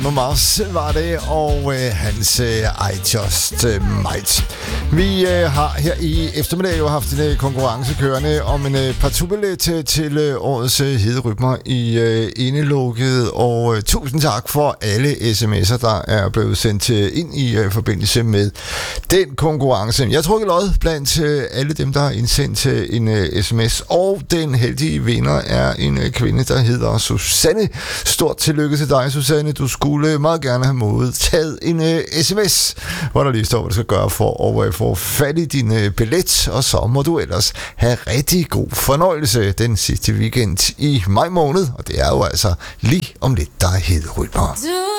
Mars var det, og hans I Just Might. Vi har her i eftermiddag jo haft en konkurrence kørende om en partubillet til årets Hederytmer i Indelukket, og tusind tak for alle sms'er, der er blevet sendt ind i forbindelse med den konkurrence. Jeg tror ikke lod blandt alle dem, der har indsendt en sms, og den heldige vinder er en kvinde, der hedder Susanne. Stort tillykke til dig, Susanne. Du skulle meget gerne have modtaget en sms, hvor der lige står, hvad du skal gøre for at få fat i din billet, og så må du ellers have rigtig god fornøjelse den sidste weekend i maj måned, og det er jo altså lige om lidt, der er Hederytmer.